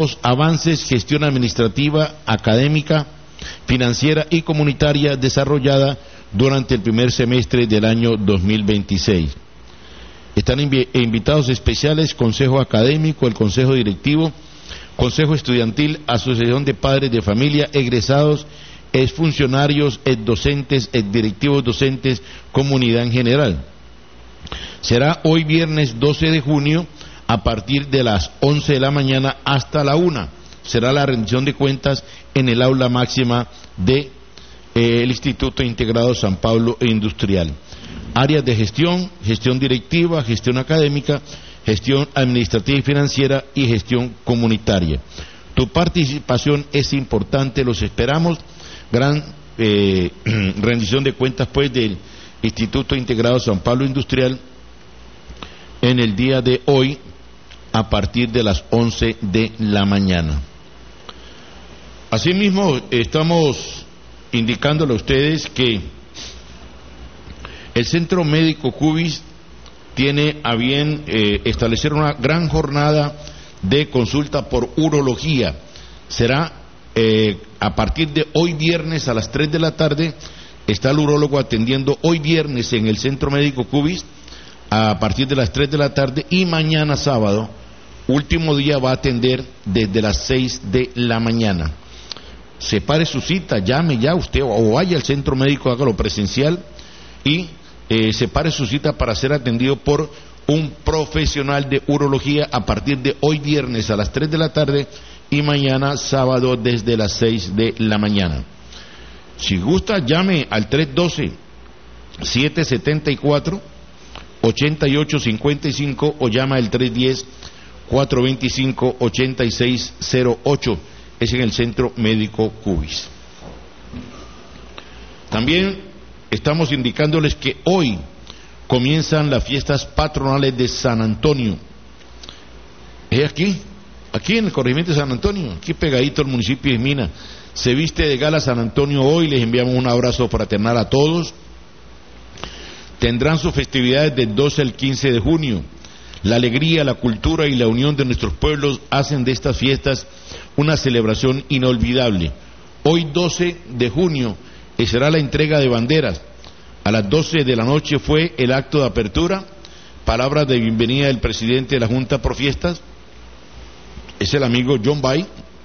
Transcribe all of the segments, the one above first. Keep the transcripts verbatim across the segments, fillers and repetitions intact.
avances, gestión administrativa, académica, financiera y comunitaria desarrollada durante el primer semestre del año dos mil veintiséis. Están invi- invitados especiales Consejo Académico, el Consejo Directivo, Consejo Estudiantil, Asociación de Padres de Familia, egresados, exfuncionarios, exdocentes, exdirectivos docentes, comunidad en general. Será hoy viernes doce de junio a partir de las once de la mañana hasta la una. Será la rendición de cuentas en el aula máxima del de, eh, Instituto Integrado San Pablo Industrial. Áreas de gestión, gestión directiva, gestión académica, gestión administrativa y financiera y gestión comunitaria. Tu participación es importante, los esperamos. Gran eh, rendición de cuentas pues del Instituto Integrado San Pablo Industrial en el día de hoy a partir de las once de la mañana. Asimismo, estamos indicándole a ustedes que el Centro Médico Cubis tiene a bien eh, establecer una gran jornada de consulta por urología. Será eh, a partir de hoy viernes a las tres de la tarde, está el urólogo atendiendo hoy viernes en el Centro Médico Cubis a partir de las tres de la tarde, y mañana sábado, último día, va a atender desde las seis de la mañana. Separe su cita, llame ya usted o vaya al centro médico, hágalo presencial y eh, separe su cita para ser atendido por un profesional de urología a partir de hoy viernes a las tres de la tarde y mañana sábado desde las seis de la mañana. Si gusta, llame al tres uno dos, siete siete cuatro, ocho ocho cinco cinco o llama al tres uno cero, cuatro dos cinco, ocho seis cero ocho. Es en el Centro Médico Cubis. También estamos indicándoles que hoy comienzan las fiestas patronales de San Antonio. Es aquí, aquí en el corregimiento de San Antonio, aquí pegadito al municipio de Mina. Se viste de gala San Antonio hoy, les enviamos un abrazo fraternal a todos. Tendrán sus festividades del doce al quince de junio. La alegría, la cultura y la unión de nuestros pueblos hacen de estas fiestas una celebración inolvidable. Hoy doce de junio será la entrega de banderas. A las doce de la noche fue el acto de apertura, palabras de bienvenida del presidente de la Junta Profiestas, es el amigo John Bay.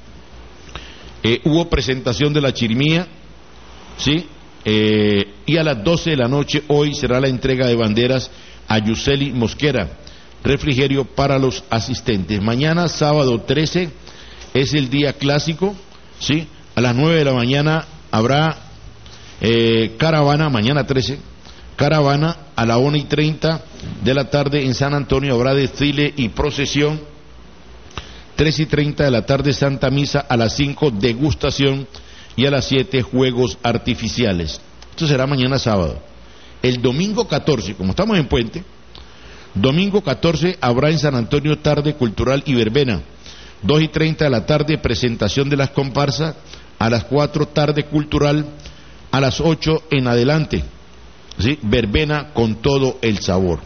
Eh, hubo presentación de la chirimía, ¿sí? Eh, y a las doce de la noche hoy será la entrega de banderas a Yuseli Mosquera, refrigerio para los asistentes. Mañana, sábado trece, es el día clásico, ¿sí? A las nueve de la mañana habrá eh, caravana, mañana trece, caravana. A la una y treinta de la tarde en San Antonio habrá desfile y procesión. Tres y treinta de la tarde Santa Misa, a las cinco degustación y a las siete juegos artificiales. Esto será mañana sábado. El domingo catorce, como estamos en puente, domingo catorce habrá en San Antonio tarde cultural y verbena. Dos y treinta de la tarde presentación de las comparsas, a las cuatro tarde cultural, a las ocho en adelante, ¿sí? Verbena con todo el sabor.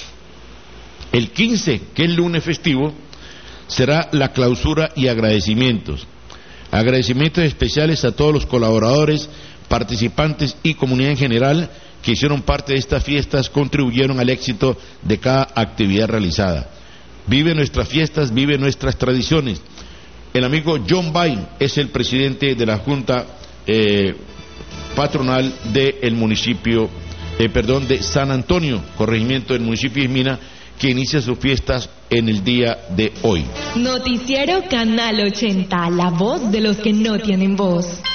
El quince, que es lunes festivo, será la clausura y agradecimientos. Agradecimientos especiales a todos los colaboradores, participantes y comunidad en general que hicieron parte de estas fiestas, contribuyeron al éxito de cada actividad realizada. Vive nuestras fiestas, vive nuestras tradiciones. El amigo John Bay es el presidente de la Junta eh, Patronal del municipio, eh, perdón, de San Antonio, corregimiento del municipio de Mina, que inicia sus fiestas en el día de hoy. Noticiero Canal ochenta, la voz de los que no tienen voz.